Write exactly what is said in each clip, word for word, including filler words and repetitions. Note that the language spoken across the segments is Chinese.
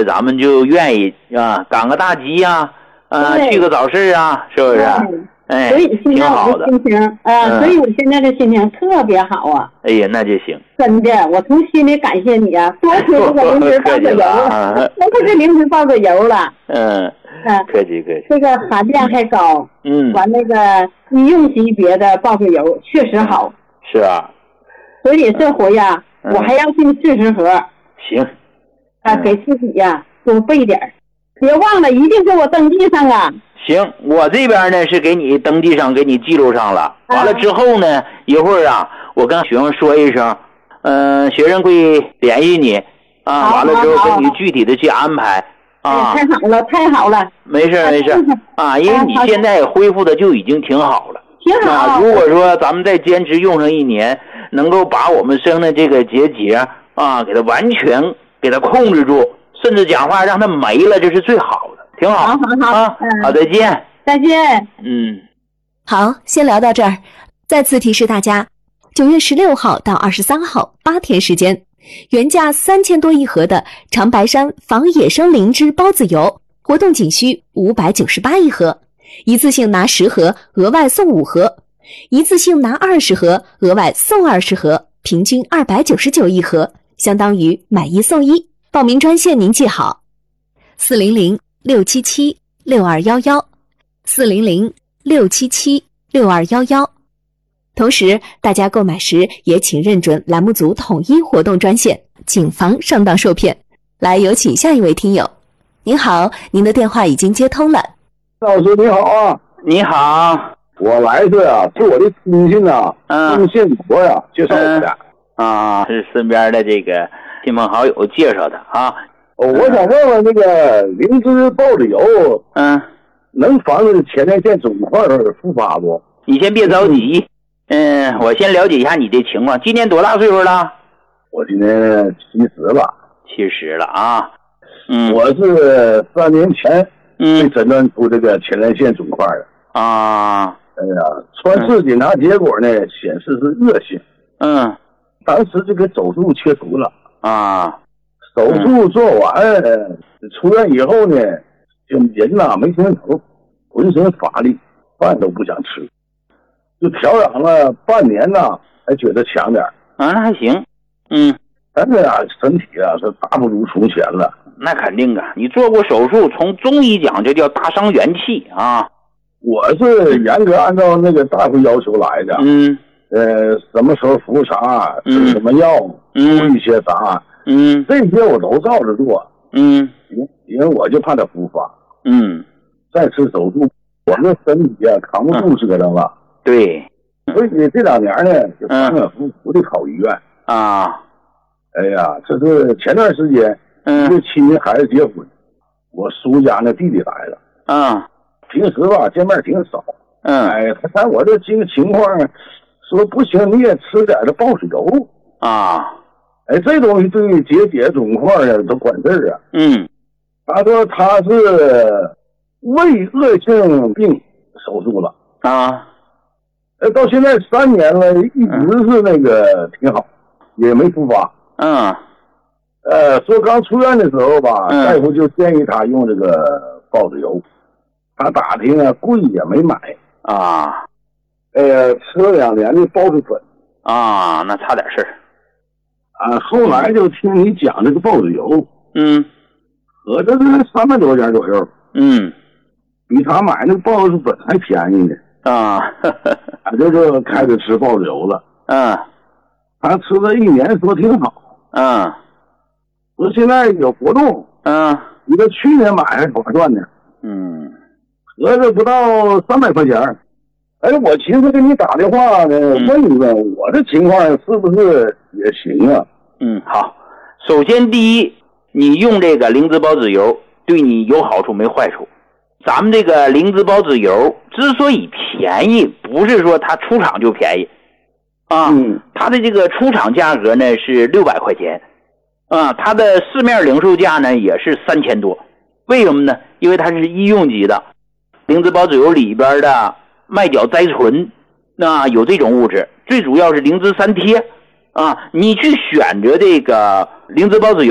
了咱们就愿意啊，赶个大集呀、啊，啊，去个早市啊，是不是？哎， 所以现在我的心情啊、呃嗯，所以我现在的心情特别好啊。 哎呀，那就行。 真的，我从心里感谢你啊！多亏这个灵芝爆子油了，多亏这灵芝爆子油了。 嗯， 嗯， 客气客气。 这个含量还高。 嗯。 完那个医用级别的爆子油确实好。 是啊。 所以这回呀、嗯，我还要进四十盒。 行。 啊，给自己呀多备点儿，别忘了一定给我登记上啊。 行，我这边呢是给你登记上，给你记录上了。完了之后呢，一会儿啊，我跟学生说一声，嗯、呃，学生会联系你啊。完了之后给你具体的去安排啊。 太好了，太好了。 没事没事啊，因为你现在恢复的就已经挺好了。 挺好。 啊，如果说咱们再坚持用上一年，能够把我们生的这个结节啊，给它完全给它控制住，甚至讲话让它没了，这是最好的。挺好， 好好好啊，嗯、好，再见， 再见。 嗯， 好，先聊到这儿。再次提示大家，九月十六号到二十三号八天时间，原价三千多一盒的长白山防野生灵芝孢子油，活动仅需五百九十八一盒，一次性拿十盒，额外送五盒；一次性拿二十盒，额外送二十盒，平均二百九十九一盒，相当于买一送一。报名专线您记好：四零零。六七七六二幺幺，四零零六七七六二幺幺。同时，大家购买时也请认准栏目组统一活动专线，谨防上当受骗。来，有请下一位听友。您好，您的电话已经接通了。 老师你好啊， 你好， 我来是啊，是我的亲戚呐， 嗯， 郑建国呀介绍我的、 嗯、啊，是身边的这个亲朋好友介绍的啊。 我想问问那个灵芝孢子油， 嗯， 能防止前列腺肿块复发不？ 你先别着急，嗯，我先了解一下你的情况。今年多大岁数了？ 我今年七十了。 七十了啊，嗯， 我是三年前嗯被诊断出这个前列腺肿块的啊。 哎呀，穿刺检查结果呢显示是恶性， 嗯， 当时就给手术切除了啊。 手术做完、嗯、出院以后呢，就人呐没精神头，浑身乏力，饭都不想吃，就调养了半年呐，才觉得强点啊，那还行，嗯， 但是啊，身体啊是大不如从前了。 那肯定啊，你做过手术，从中医讲这叫大伤元气啊。 我是严格按照那个大夫要求来的， 嗯， 呃，什么时候服啥，吃什么药， 嗯， 注意些啥。 嗯， 这些我都照着做。 嗯， 因为我就怕它复发。 嗯， 再吃手术，我这身体啊扛不住折腾了。 嗯、对， 所以这两年呢，就反反复复的跑医院。 啊， 哎呀，这是前段时间， 嗯， 这亲戚孩子结婚，我叔家那弟弟来了。 啊， 平时吧见面挺少。 嗯， 哎，他看我这情情况，说不行，你也吃点这孢子油啊。 哎，这东西对结节肿块啊都管事儿啊。 嗯， 他说他是胃恶性病手术了啊， 呃，到现在三年了，一直是那个挺好，嗯、也没复发。 嗯， 呃，说刚出院的时候吧， 嗯、 大夫就建议他用这个孢子油，他打听啊贵也没买啊， 哎呀，吃了两年的孢子粉啊，那差点事儿。 啊，后来就听你讲这个孢子油， 嗯， 合着是三百多件左右， 嗯， 比他买那个孢子粉还便宜呢。 啊， 他这就开始吃孢子油了。 嗯， 他吃了一年，说挺好。 嗯， 说现在有活动， 嗯， 比他去年买还划算呢。 嗯， 合着不到三百块钱。哎，我寻思给你打电话呢， 嗯、 问一问我这情况是不是也行啊？ 嗯，好。首先第一，你用这个灵芝孢子油对你有好处没坏处。咱们这个灵芝孢子油之所以便宜，不是说它出厂就便宜啊， 嗯， 它的这个出厂价格呢是六百块钱啊，它的市面零售价呢也是三千多。为什么呢？因为它是医用级的，灵芝孢子油里边的麦角甾醇那、啊、有这种物质，最主要是灵芝三萜啊，你去选择这个灵芝孢子油，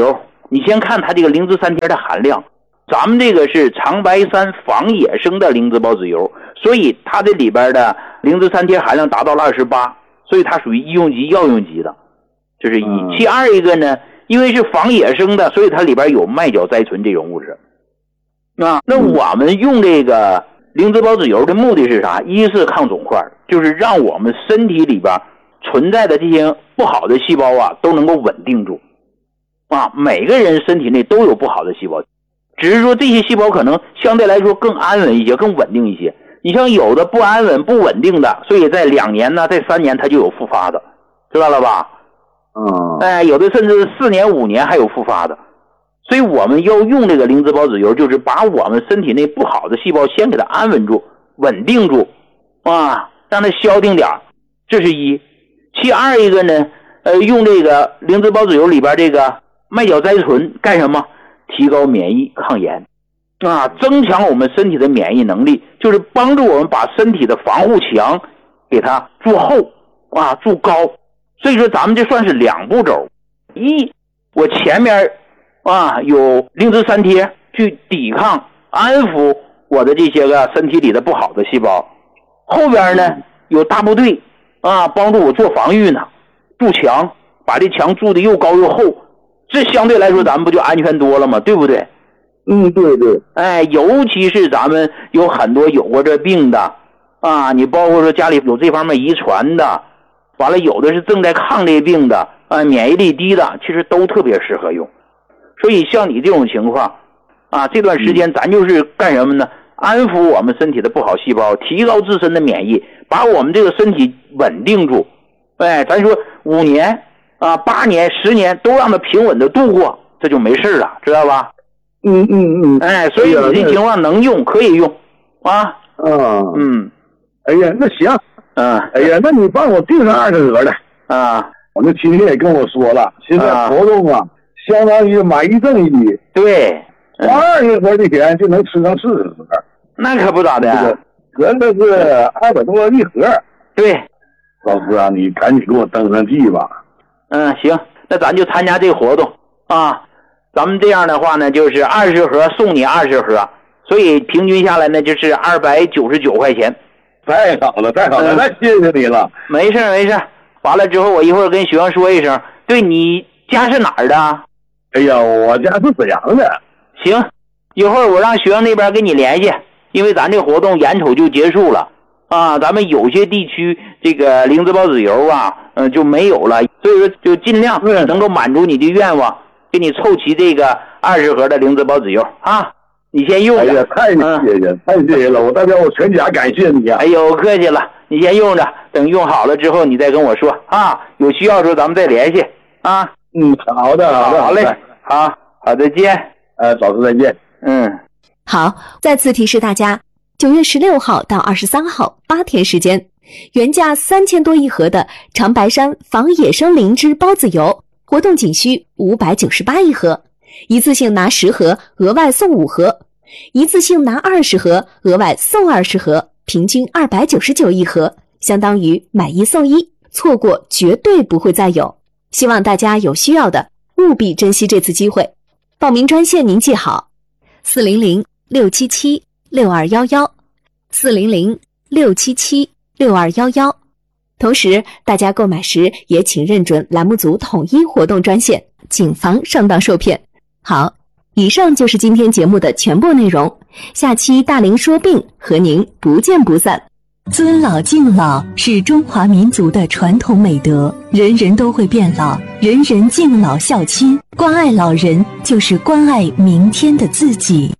你先看它这个灵芝三贴的含量，咱们这个是长白山仿野生的灵芝孢子油，所以它这里边的灵芝三贴含量达到了二十八，所以它属于医用级药用级的，这是一。 嗯、 其二一个呢，因为是仿野生的，所以它里边有麦角甾醇这种物质。啊，那我们用这个灵芝孢子油的目的是啥？一是抗肿块，就是让我们身体里边存在的这些不好的细胞啊都能够稳定住。啊，每个人身体内都有不好的细胞，只是说这些细胞可能相对来说更安稳一些，更稳定一些。你像有的不安稳不稳定的，所以在两年呢，在三年它就有复发的，知道了吧？ 嗯， 哎，有的甚至四年五年还有复发的。所以我们要用这个灵芝孢子油，就是把我们身体内不好的细胞先给它安稳住、稳定住，啊，让它消停点，这是一。其二一个呢，呃，用这个灵芝孢子油里边这个麦角甾醇干什么？提高免疫、抗炎，啊，增强我们身体的免疫能力，就是帮助我们把身体的防护墙给它筑厚啊，筑高。所以说咱们这算是两步骤，一，我前面啊有灵芝三贴去抵抗、安抚我的这些个身体里的不好的细胞，后边呢有大部队啊帮助我做防御呢，筑墙，把这墙筑得又高又厚。这相对来说咱们不就安全多了吗？对不对？ 嗯，对对。 哎，尤其是咱们有很多有过这病的啊，你包括说家里有这方面遗传的，完了有的是正在抗这病的啊，免疫力低的，其实都特别适合用。所以像你这种情况啊，这段时间咱就是干什么呢？安抚我们身体的不好细胞，提高自身的免疫，把我们这个身体稳定住。哎，咱说五年啊，八年、十年都让它平稳的度过，这就没事了，知道吧？ 嗯嗯嗯。 哎，所以你这情况能用，可以用啊。 啊。 嗯。 哎呀，那行。 嗯。 哎呀，那你帮我订上二十盒的。 啊。 我那亲戚也跟我说了，现在活动啊，相当于买一赠一。 对。 花二十盒的钱就能吃上四十盒。 那可不咋的。 合着是二百多一盒。 对。 老师啊，你赶紧给我登上记吧。 嗯，行，那咱就参加这个活动啊。咱们这样的话呢，就是二十盒送你二十盒，所以平均下来呢就是二百九十九块钱。 太好了，太好了，那、嗯、谢谢你了。 没事没事，完了之后我一会儿跟学生说一声。对，你家是哪儿的？ 哎呀，我家是沈阳的。 行，一会儿我让学生那边跟你联系，因为咱这活动眼瞅就结束了。啊，咱们有些地区这个灵芝孢子油啊，嗯、呃，就没有了，所以说就尽量能够满足你的愿望，给你凑齐这个二十盒的灵芝孢子油啊，你先用着。 哎呀，太谢谢，嗯、太谢谢了，我代表我全家感谢你啊！ 哎呦，客气了，你先用着，等用好了之后你再跟我说啊，有需要的时候咱们再联系啊。 嗯，好的，好的， 好嘞，好，好，再见。 呃，老师再见。 嗯， 好，再次提示大家。九月十六号到二十三号八天时间，原价三千多一盒的长白山仿野生灵芝孢子油，活动仅需五百九十八一盒，一次性拿十盒，额外送五盒；一次性拿二十盒，额外送二十盒，平均二百九十九一盒，相当于买一送一，错过绝对不会再有。希望大家有需要的务必珍惜这次机会。报名专线您记好：四零零六七七。六二幺幺，四零零六七七六二幺幺。同时，大家购买时也请认准栏目组统一活动专线，谨防上当受骗。好，以上就是今天节目的全部内容。下期大龄说病和您不见不散。尊老敬老是中华民族的传统美德，人人都会变老，人人敬老孝亲，关爱老人就是关爱明天的自己。